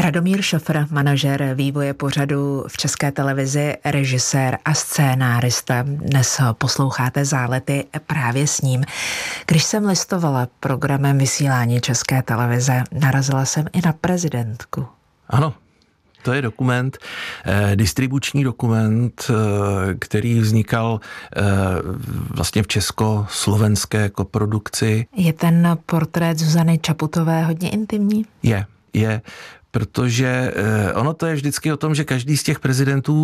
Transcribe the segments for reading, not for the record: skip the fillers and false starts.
Radomír Šofr, manažer vývoje pořadu v České televizi, režisér a scénárista. Dnes posloucháte Zálety právě s ním. Když jsem listovala programem vysílání České televize, narazila jsem i na prezidentku. Ano. To je dokument, distribuční dokument, který vznikal vlastně v československé koprodukci. Je ten portrét Zuzany Čaputové hodně intimní? Je. Protože ono to je vždycky o tom, že každý z těch prezidentů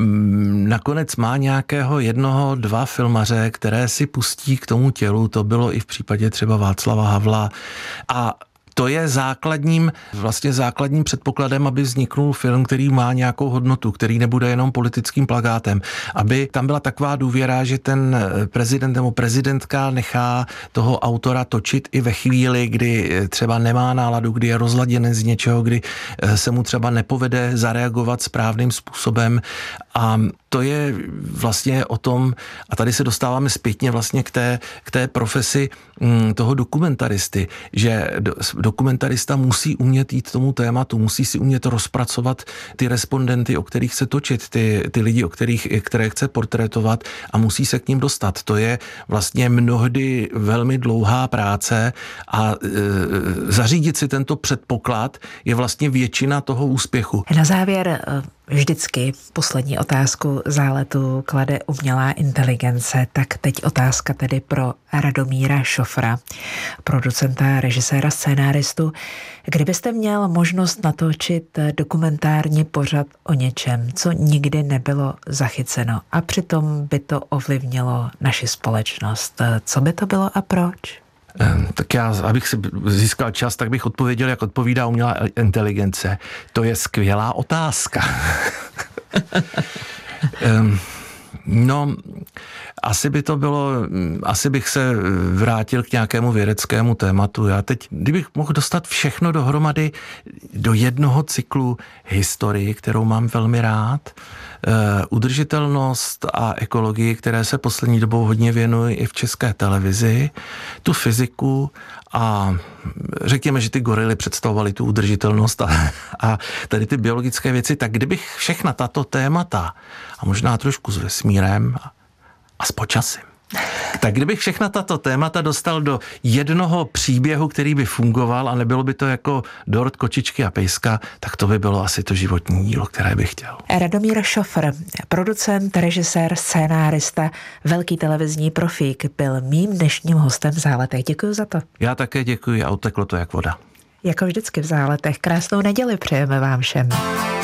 nakonec má nějakého 1-2 filmaře, které si pustí k tomu tělu. To bylo i v případě třeba Václava Havla. A to je základním předpokladem, aby vzniknul film, který má nějakou hodnotu, který nebude jenom politickým plakátem. Aby tam byla taková důvěra, že ten prezident nebo prezidentka nechá toho autora točit i ve chvíli, kdy třeba nemá náladu, kdy je rozladěn z něčeho, kdy se mu třeba nepovede zareagovat správným způsobem. A to je vlastně o tom, a tady se dostáváme zpětně vlastně k té profesi toho dokumentaristy, že dokumentarista musí umět jít tomu tématu, musí si umět rozpracovat ty respondenty, o kterých chce točit, ty lidi, které chce portrétovat a musí se k ním dostat. To je vlastně mnohdy velmi dlouhá práce a zařídit si tento předpoklad je vlastně většina toho úspěchu. Na závěr vždycky poslední otázku Záletu klade umělá inteligence, tak teď otázka tedy pro Radomíra Šofra, producenta, režiséra, scénáristu. Kdybyste měl možnost natočit dokumentární pořad o něčem, co nikdy nebylo zachyceno a přitom by to ovlivnilo naši společnost, co by to bylo a proč? Tak já, abych si získal čas, tak bych odpověděl, jak odpovídá umělá inteligence. To je skvělá otázka. Asi bych se vrátil k nějakému vědeckému tématu. Já teď, kdybych mohl dostat všechno dohromady do jednoho cyklu historii, kterou mám velmi rád, udržitelnost a ekologii, které se poslední dobou hodně věnují i v České televizi, tu fyziku a řekněme, že ty gorily představovaly tu udržitelnost a tady ty biologické věci, tak kdybych všechna tato témata a možná trošku s vesmírem a s počasím, tak kdybych všechna tato témata dostal do jednoho příběhu, který by fungoval a nebylo by to jako dort kočičky a pejska, tak to by bylo asi to životní dílo, které bych chtěl. Radomír Šofr, producent, režisér, scénárista, velký televizní profík, byl mým dnešním hostem v Záletech. Děkuji za to. Já také děkuji a uteklo to jak voda. Jako vždycky v Záletech krásnou neděli přejeme vám všem.